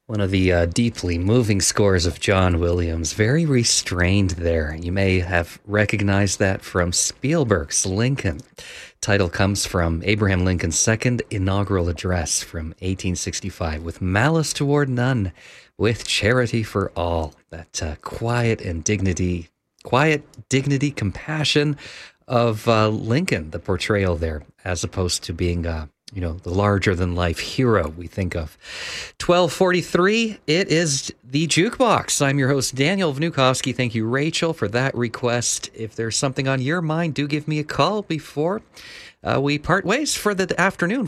One of the deeply moving scores of John Williams. Very restrained there. You may have recognized that from Spielberg's Lincoln. Title comes from Abraham Lincoln's second inaugural address from 1865, with malice toward none, with charity for all. That quiet, dignity, compassion of Lincoln, the portrayal there, as opposed to being the larger-than-life hero we think of. 12:43, it is the Jukebox. I'm your host, Daniel Vnukovsky. Thank you, Rachel, for that request. If there's something on your mind, do give me a call before we part ways for the afternoon,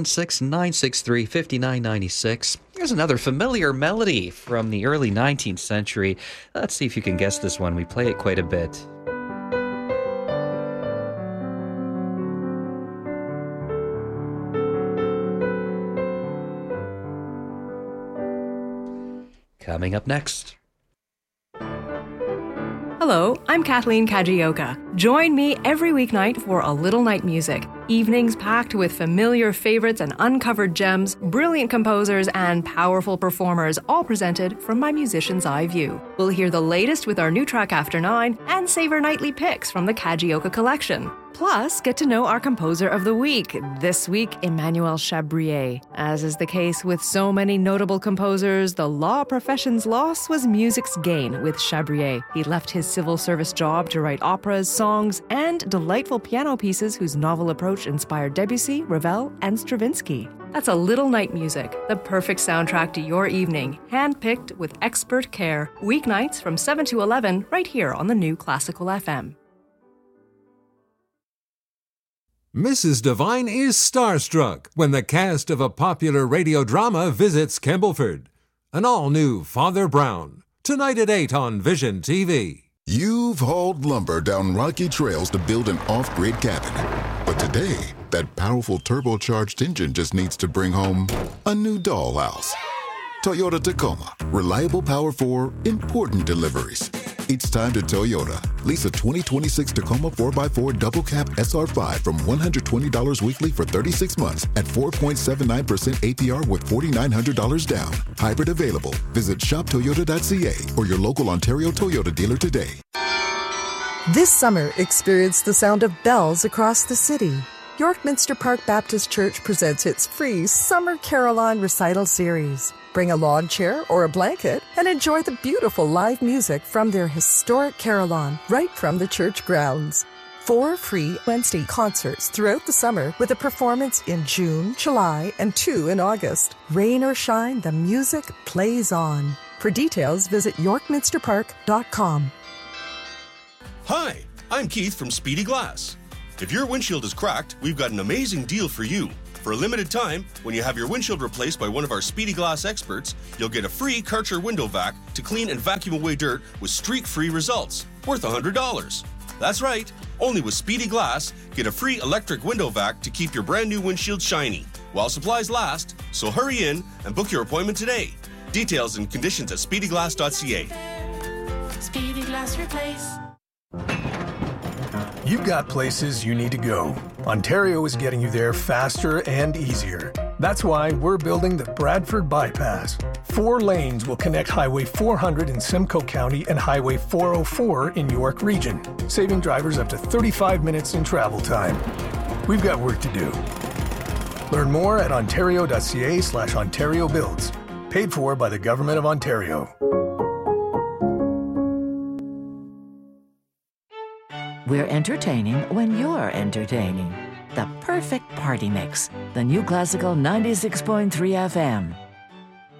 416-963-5996. Here's another familiar melody from the early 19th century. Let's see if you can guess this one. We play it quite a bit. Coming up next. Hello, I'm Kathleen Kajioka. Join me every weeknight for A Little Night Music. Evenings packed with familiar favorites and uncovered gems, brilliant composers, and powerful performers, all presented from my musician's eye view. We'll hear the latest with our new track After 9 and savor nightly picks from the Kajioka collection. Plus, get to know our composer of the week. This week, Emmanuel Chabrier. As is the case with so many notable composers, the law profession's loss was music's gain with Chabrier. He left his civil service job to write operas, songs, and delightful piano pieces whose novel approach inspired Debussy, Ravel, and Stravinsky. That's A Little Night Music, the perfect soundtrack to your evening, hand-picked with expert care. Weeknights from 7 to 11, right here on the new Classical FM. Mrs. Devine is starstruck when the cast of a popular radio drama visits Campbellford. An all-new Father Brown, tonight at 8 on Vision TV. You've hauled lumber down rocky trails to build an off-grid cabin. But today, that powerful turbocharged engine just needs to bring home a new dollhouse. Toyota Tacoma. Reliable power for important deliveries. It's time to Toyota. Lease a 2026 Tacoma 4x4 double cab SR5 from $120 weekly for 36 months at 4.79% APR with $4,900 down. Hybrid available. Visit shoptoyota.ca or your local Ontario Toyota dealer today. This summer, experience the sound of bells across the city. York Minster Park Baptist Church presents its free Summer Carillon Recital Series. Bring a lawn chair or a blanket and enjoy the beautiful live music from their historic carillon right from the church grounds. 4 free Wednesday concerts throughout the summer with a performance in June, July, and 2 in August. Rain or shine, the music plays on. For details, visit yorkminsterpark.com. Hi, I'm Keith from Speedy Glass. If your windshield is cracked, we've got an amazing deal for you. For a limited time, when you have your windshield replaced by one of our Speedy Glass experts, you'll get a free Karcher window vac to clean and vacuum away dirt with streak-free results, worth $100. That's right, only with Speedy Glass, get a free electric window vac to keep your brand new windshield shiny, while supplies last, so hurry in and book your appointment today. Details and conditions at speedyglass.ca. Speedy Glass Replace. You've got places you need to go. Ontario is getting you there faster and easier. That's why we're building the Bradford Bypass. 4 lanes will connect Highway 400 in Simcoe County and Highway 404 in York Region, saving drivers up to 35 minutes in travel time. We've got work to do. Learn more at ontario.ca/Ontario Builds. Paid for by the Government of Ontario. We're entertaining when you're entertaining. The perfect party mix. The new Classical 96.3 FM.